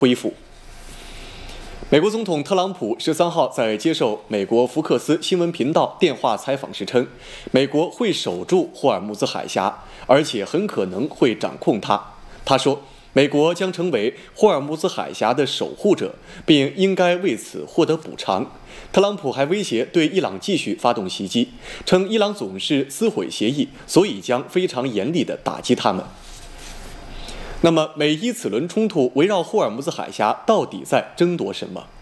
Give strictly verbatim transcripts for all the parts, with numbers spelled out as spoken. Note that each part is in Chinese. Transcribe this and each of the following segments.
不依附。美国总统特朗普十三号在接受美国福克斯新闻频道电话采访时称，美国会守住霍尔木兹海峡，而且很可能会掌控它。他说，美国将成为霍尔木兹海峡的守护者，并应该为此获得补偿。特朗普还威胁对伊朗继续发动袭击，称伊朗总是撕毁协议，所以将非常严厉地打击他们。那么，美伊此轮冲突围绕霍尔木兹海峡到底在争夺什么？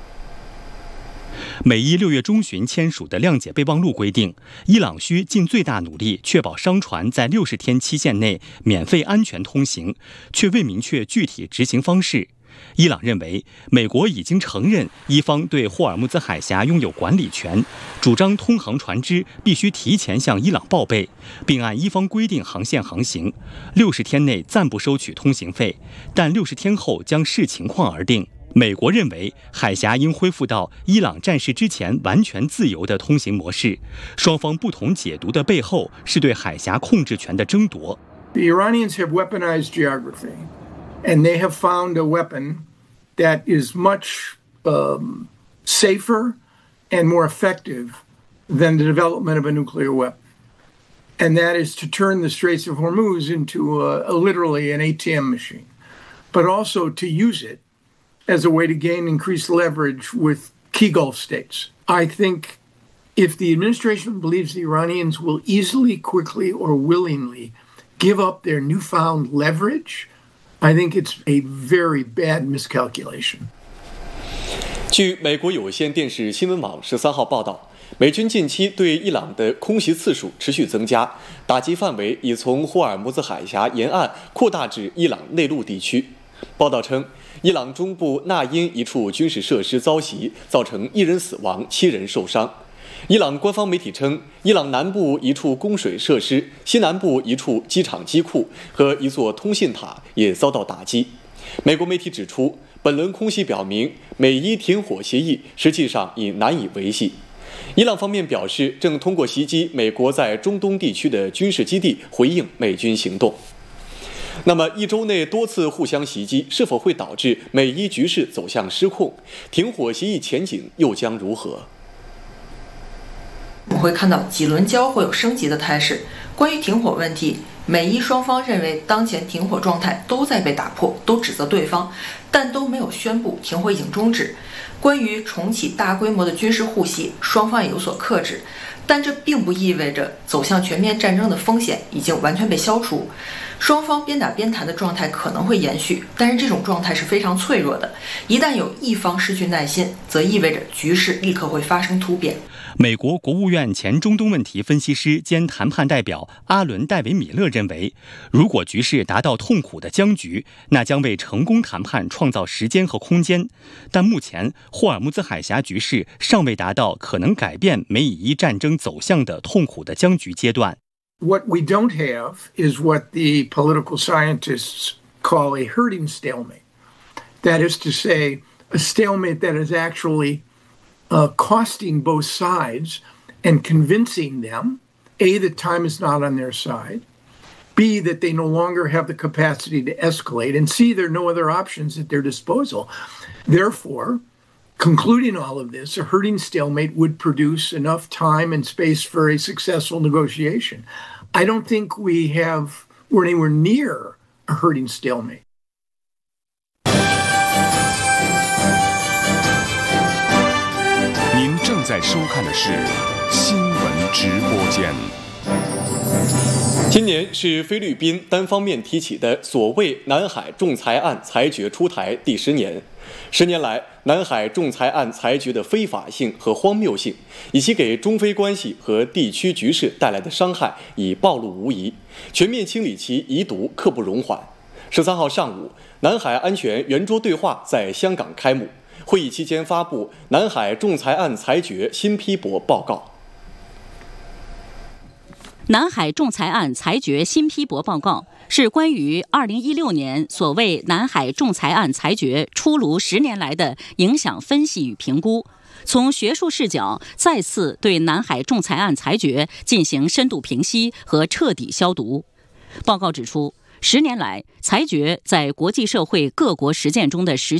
美伊六月中旬签署的谅解备忘录规定，伊朗需尽最大努力确保商船在六十天期限内免费安全通行，却未明确具体执行方式。伊朗认为，美国已经承认伊方对霍尔木兹海峡拥有管理权，主张通航船只必须提前向伊朗报备，并按伊方规定航线航行。六十天内暂不收取通行费，但六十天后将视情况而定。美国认为，海峡应恢复到伊朗战事之前完全自由的通行模式。双方不同解读的背后，是对海峡控制权的争夺。 The Iranians have weaponized geography, and they have found a weapon that is much um, safer and more effective than the development of a nuclear weapon. And that is to turn the Straits of Hormuz into a, a, literally an A T M machine, but also to use it as a way to gain increased leverage with key Gulf states. I think if the administration believes the Iranians will easily, quickly, or willingly give up their newfound leverage, I think it's a very bad miscalculation. 据美国有线电视新闻网十三号报道，美军近期对伊朗的空袭次数持续增加，打击范围已从霍尔木兹海峡沿岸扩大至伊朗内陆地区。报道称，伊朗中部纳因一处军事设施遭袭，造成一人死亡，七人受伤。伊朗官方媒体称，伊朗南部一处供水设施、西南部一处机场机库和一座通信塔也遭到打击。美国媒体指出，本轮空袭表明，美伊停火协议实际上已难以维系。伊朗方面表示，正通过袭击美国在中东地区的军事基地回应美军行动。那么，一周内多次互相袭击，是否会导致美伊局势走向失控？停火协议前景又将如何？ 我们会看到几轮交火有升级的态势。关于停火问题，美伊双方认为当前停火状态都在被打破，都指责对方，但都没有宣布停火已经终止。关于重启大规模的军事互袭，双方也有所克制，但这并不意味着走向全面战争的风险已经完全被消除。双方边打边谈的状态可能会延续，但是这种状态是非常脆弱的。一旦有一方失去耐心，则意味着局势立刻会发生突变。 美国国务院前中东问题分析师兼谈判代表阿伦·戴维米勒认为，如果局势达到痛苦的僵局，那将为成功谈判创造时间和空间。但目前，霍尔木兹海峡局势尚未达到可能改变美以伊战争走向的痛苦的僵局阶段。 What we don't have is what the political scientists call a herding stalemate. That is to say, a stalemate that is actually uh, costing both sides and convincing them, A, that time is not on their side, B, that they no longer have the capacity to escalate, and C, there are no other options at their disposal. Therefore, concluding all of this, a herding stalemate would produce enough time and space for a successful negotiation. I don't think we have, we're anywhere near a herding stalemate. 您正在收看的是新闻直播间。 今年是菲律宾单方面提起的所谓南海仲裁案裁决出台第十年。十年来，南海仲裁案裁决的非法性和荒谬性，以及给中菲关系和地区局势带来的伤害已暴露无遗，全面清理其遗毒刻不容缓。十三号上午，南海安全圆桌对话在香港开幕，会议期间发布南海仲裁案裁决新批驳报告。 南海仲裁案裁决新批驳报告是关于二零一六年所谓南海仲裁案裁决出炉十年来的影响分析与评估，从学术视角再次对南海仲裁案裁决进行深度评析和彻底消毒。报告指出， 十年来，裁决在国际社会各国实践中的实